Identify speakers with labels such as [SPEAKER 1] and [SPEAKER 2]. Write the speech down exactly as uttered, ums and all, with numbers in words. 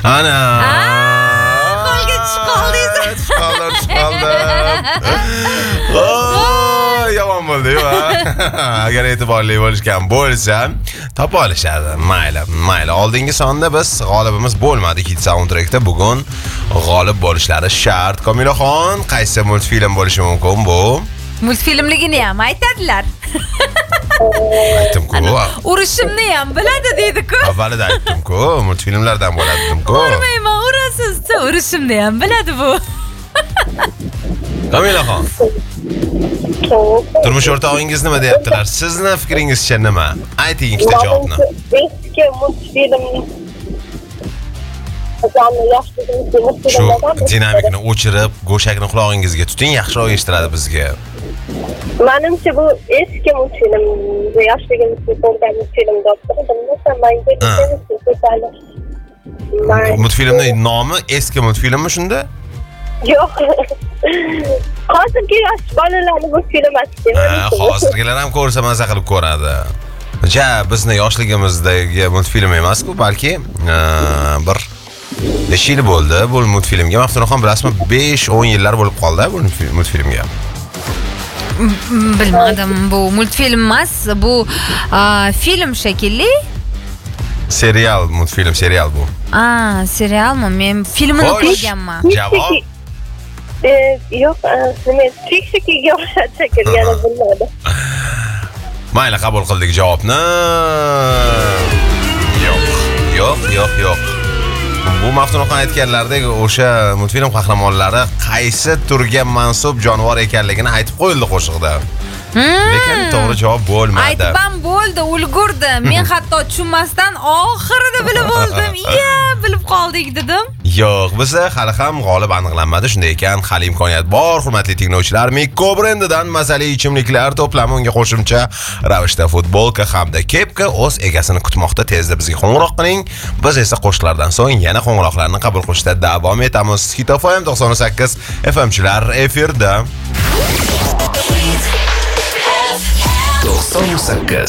[SPEAKER 1] Ana.
[SPEAKER 2] Qo'lga tushib qoldingiz.
[SPEAKER 1] Chiqoldim, chiqoldim. Oh, yomon bo'ldi-yu. Agar e'tiborli bo'lishgan bo'lsa, topa olishadi. Mayli, mayli. Oldingi sonda biz g'olibimiz bo'lmadik hit soundtrackda. Bugun g'olib bo'lishlari shart. Komilaxon, qaysi multfilm bo'lishi mumkin bu?
[SPEAKER 2] Multfilmligini ham aytadilar.
[SPEAKER 1] Aytdim-ku.
[SPEAKER 2] Urushimni ham biladi deydi-ku.
[SPEAKER 1] Avvalida aytdim-ku, multfilmlardan bo'ladi dedim-ku.
[SPEAKER 2] Bilmayman, urasiz. Urushimni ham biladi bu.
[SPEAKER 1] Komilaxon. Turmush o'rtog'ingiz nima deyaptilar? Sizni fikringizcha nima? Ayting ikkita javobni.
[SPEAKER 3] Eski multfilm
[SPEAKER 1] Shu dinamikni o'chirib, go'shakni qulog'ingizga tuting, yaxshiroq eshitiladi bizga.
[SPEAKER 3] Menimcha bu eski multfilm, yoshligimizda ko'rgan multfilm deb menga
[SPEAKER 1] Multfilmning nomi eski multfilmmi shunda?
[SPEAKER 3] Yo'q. Hozirgi yosh bolalarni multfilm emas.
[SPEAKER 1] Hozirgilar ham ko'rsa maza qilib ko'radi. Ja, bizni yoshligimizdagi multfilm emas-ku, balki bir necha yil bo'ldi bu multfilmga. Maftunaxon bilasizmi, besh o'n yillar bo'lib qoldi bu multfilmga.
[SPEAKER 2] Bilmadim, bu multfilm emas, bu film shekilli.
[SPEAKER 1] Serial, multfilm, serial bu.
[SPEAKER 2] Ah, serialmi? Men filmini ko'rganman.
[SPEAKER 1] Javob.
[SPEAKER 3] Eh, yo'q, men Fixkiga o'xshab chekilgani bilmadim.
[SPEAKER 1] Mayli, qabul qildik javobni. Yo'q, yo'q, yo'q, yo'q. Bu Maftunaxon aytganlaridek o'sha multfilm qahramonlari qaysi turga mansub jonivor ekanligini aytib qo'yildi qo'shiqda. Lekin to'g'ri javob bo'lmadi.
[SPEAKER 2] Aytib ham bo'ldi, ulgurdi. Men hatto tushunmasdan oxirida bilib oldim. Iya, bilib qoldik dedim.
[SPEAKER 1] Yo'q, bizda hali ham g'olib aniqlanmadi. Shunday ekan, hali imkoniyat bor. Hurmatli tinglovchilar, Mikko brendidan mazali ichimliklar to'plami, unga qo'shimcha ravishda futbolka hamda kepka o'z egasini kutmoqda. Tezda bizga qo'ng'iroq qiling. Biz esa qo'shiqlardan so'ng yana qo'ng'iroqlarni qabul qilishda davom etamiz. Hit F M to'qson sakkiz F M chilar efirda.
[SPEAKER 4] to'qson sakkiz